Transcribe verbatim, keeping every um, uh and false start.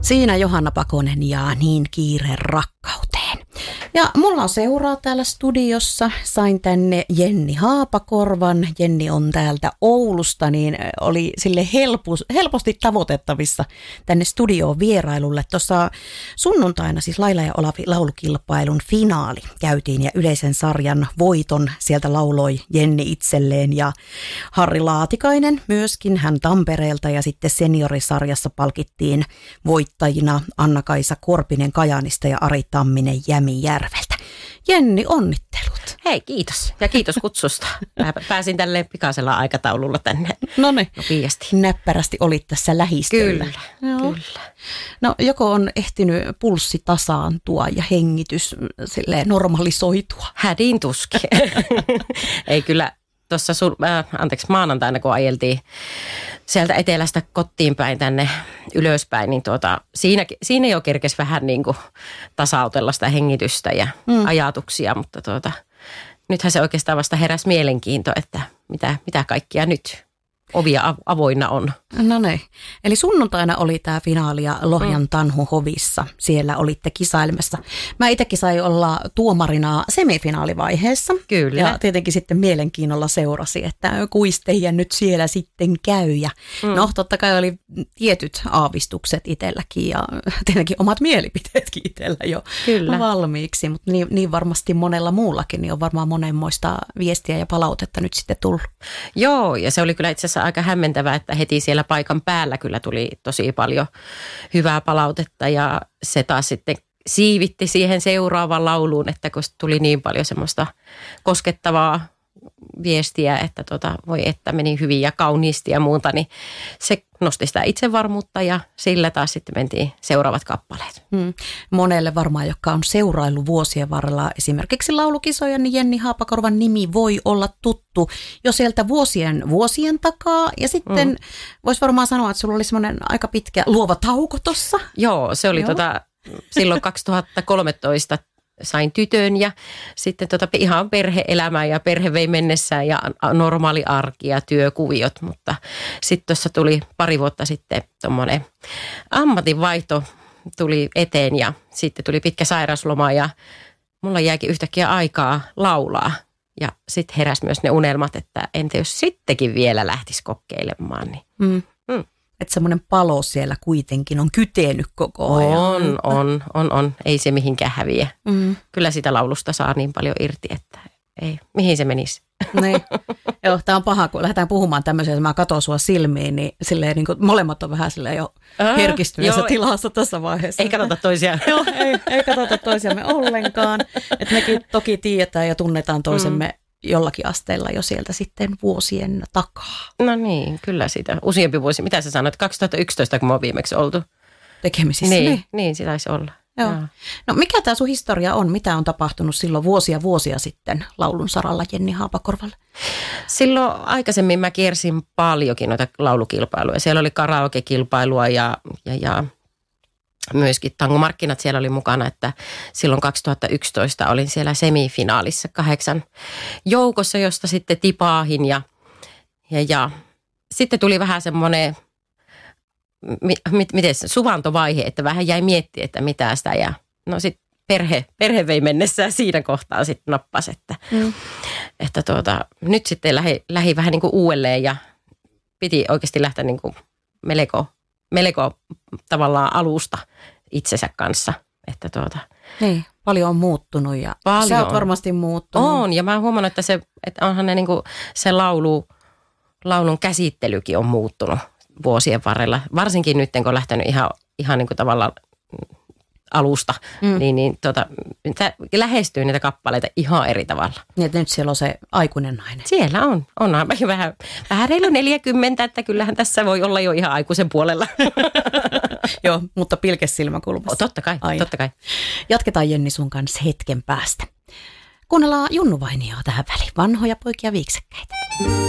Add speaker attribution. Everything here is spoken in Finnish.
Speaker 1: Siinä Johanna Pakonen ja Niin kiire rakkauteen. Ja mulla on seuraa täällä studiossa. Sain tänne Jenni Haapakorvan. Jenni on täältä Oulusta, niin oli sille helpus, helposti tavoitettavissa tänne studioon vierailulle. Tuossa sunnuntaina siis Laila ja Olavi laulukilpailun finaali käytiin ja yleisen sarjan voiton sieltä lauloi Jenni itselleen ja Harri Laatikainen myöskin, hän Tampereelta, ja sitten seniorisarjassa palkittiin voittajina Anna-Kaisa Korpinen Kajaanista ja Ari Tamminen Jämijärveltä. Jenni, onnittelut.
Speaker 2: Hei, kiitos. Ja kiitos kutsusta. Pääsin tälleen pikaisella aikataululla tänne.
Speaker 1: No niin,
Speaker 2: nopeasti.
Speaker 1: Näppärästi olit tässä lähistöllä.
Speaker 2: Kyllä,
Speaker 1: Joo.
Speaker 2: kyllä.
Speaker 1: No joko on ehtinyt pulssi tasaantua ja hengitys silleen normalisoitua?
Speaker 2: Hädin tuskin. Ei kyllä. Tuossa äh, anteeksi, maanantaina, kun ajeltiin sieltä etelästä kotiin päin tänne ylöspäin, niin tuota, siinä, siinä jo kerkesi vähän niin kuin tasautella sitä hengitystä ja mm. ajatuksia, mutta tuota, nythän se oikeastaan vasta heräsi mielenkiinto, että mitä, mitä kaikkia nyt ovia avoinna on.
Speaker 1: No niin. Eli sunnuntaina oli tämä finaali ja Lohjan Tanhu hovissa. Siellä olitte kisailemassa. Mä itsekin sain olla tuomarina semifinaalivaiheessa.
Speaker 2: Kyllä.
Speaker 1: Ja tietenkin sitten mielenkiinnolla seurasi, että kuisteja nyt siellä sitten käy. Ja mm. no totta kai oli tietyt aavistukset itselläkin ja tietenkin omat mielipiteetkin itsellä jo
Speaker 2: Kyllä.
Speaker 1: valmiiksi. Mutta niin, niin varmasti monella muullakin niin on varmaan monenmoista viestiä ja palautetta nyt sitten tullut.
Speaker 2: Joo, ja se oli kyllä itse asiassa aika hämmentävää, että heti siellä paikan päällä kyllä tuli tosi paljon hyvää palautetta ja se taas sitten siivitti siihen seuraavaan lauluun, että kun tuli niin paljon semmoista koskettavaa viestiä, että tota, voi että meni hyvin ja kauniisti ja muuta, niin se nosti sitä itsevarmuutta ja sillä taas sitten mentiin seuraavat kappaleet.
Speaker 1: Hmm. Monelle varmaan, joka on seuraillut vuosien varrella esimerkiksi laulukisoja, niin Jenni Haapakorvan nimi voi olla tuttu jo sieltä vuosien vuosien takaa. Ja sitten hmm. voisi varmaan sanoa, että sulla oli semmoinen aika pitkä luova tauko tuossa.
Speaker 2: Joo, se oli Joo. Tota, silloin kaksituhattakolmetoista sain tytön ja sitten tota ihan perhe-elämää ja perhe vei mennessään ja normaali arki ja työkuviot, mutta sitten tuossa tuli pari vuotta sitten tuommoinen ammatinvaihto tuli eteen ja sitten tuli pitkä sairausloma ja mulla jäikin yhtäkkiä aikaa laulaa ja sitten heräsi myös ne unelmat, että entä jos sittenkin vielä lähtisi kokeilemaan, niin
Speaker 1: mm.
Speaker 2: Mm.
Speaker 1: Että semmoinen palo siellä kuitenkin on kytenyt koko ajan.
Speaker 2: On, on, on, on. Ei se mihinkään häviä.
Speaker 1: Mm.
Speaker 2: Kyllä sitä laulusta saa niin paljon irti, että ei, mihin se menisi.
Speaker 1: Niin. Joo, tämä on paha, kun lähdetään puhumaan tämmöisiä, että mä katson sua silmiin, niin, silleen, niin kuin, molemmat on vähän silleen jo herkistyneessä tilassa tässä vaiheessa.
Speaker 2: Ei katsota toisiaan.
Speaker 1: Joo, ei, ei katsota toisiamme ollenkaan. Että mekin toki tiedetään ja tunnetaan toisemme mm. jollakin asteella jo sieltä sitten vuosien takaa.
Speaker 2: No niin, kyllä siitä. Useampi vuosi. Mitä sä sanoit? kaksituhattayksitoista, kun mä oon viimeksi oltu
Speaker 1: tekemisissä.
Speaker 2: Niin,
Speaker 1: niin.
Speaker 2: niin se taisi olla.
Speaker 1: Joo. Joo. No mikä tämä sun historia on? Mitä on tapahtunut silloin vuosia vuosia sitten laulun saralla Jenni Haapakorvalle?
Speaker 2: Silloin aikaisemmin mä kiersin paljonkin noita laulukilpailuja. Siellä oli karaoke-kilpailua ja, ja, ja myöskin tangomarkkinat siellä oli mukana, että silloin kaksituhattayksitoista olin siellä semifinaalissa kahdeksan joukossa, josta sitten tipaahin ja, ja, ja sitten tuli vähän semmoinen, mi, mit, miten se, suvantovaihe, että vähän jäi miettiä, että mitä sitä ja no sitten perhe, perhe vei mennessään siinä kohtaa sitten nappasi, että, mm. että tuota, nyt sitten lähi, lähi vähän niin kuin uudelleen ja piti oikeasti lähteä niin kuin melko melko tavallaan alusta itsensä kanssa. Että tuota,
Speaker 1: niin, paljon on muuttunut ja paljon sä oot varmasti muuttunut.
Speaker 2: On, ja mä oon huomannut, että, se, että onhan ne niinku, se laulu, laulun käsittelykin on muuttunut vuosien varrella. Varsinkin nyt, kun on lähtenyt ihan, ihan niinku tavallaan alusta, mm. niin, niin tota, lähestyy niitä kappaleita ihan eri tavalla.
Speaker 1: Niin, että nyt siellä on se aikuinen nainen.
Speaker 2: Siellä on. Onhan vähän, vähän reilu neljäkymmentä, että kyllähän tässä voi olla jo ihan aikuisen puolella.
Speaker 1: Joo, mutta pilkesilmäkulmassa.
Speaker 2: Totta kai, Aina. totta kai.
Speaker 1: Jatketaan Jenni sun kanssa hetken päästä. Kuunnellaan Junnu Vainioa tähän väliin. Vanhoja poikia viiksekkäitä.